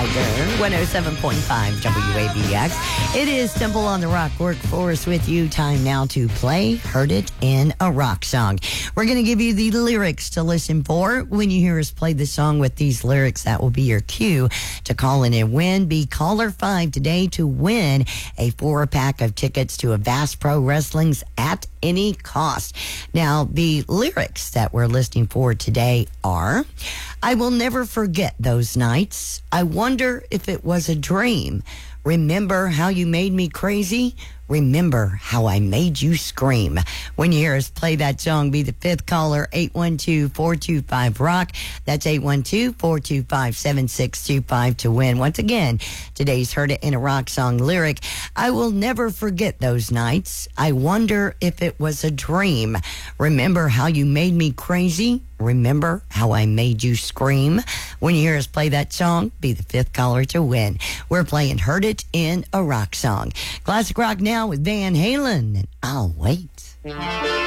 107.5 WABX. It is Temple on the Rock Workforce with you. Time now to play Heard It in a Rock Song. We're going to give you the lyrics to listen for. When you hear us play the song with these lyrics, that will be your cue to call in and win. Be caller 5 today to win a 4-pack of tickets to a Vast Pro Wrestling's At Any Cost. Now, the lyrics that we're listening for today are: I will never forget those nights. I wonder if it was a dream. Remember how you made me crazy? Remember how I made you scream. When you hear us play that song, be the 5th caller, 812-425-ROCK. That's 812-425-7625 to win. Once again, today's Heard It in a Rock Song lyric: I will never forget those nights. I wonder if it was a dream. Remember how you made me crazy? Remember how I made you scream. When you hear us play that song, be the 5th caller to win. We're playing Heard It in a Rock Song. Classic rock now with Van Halen, and I'll Wait.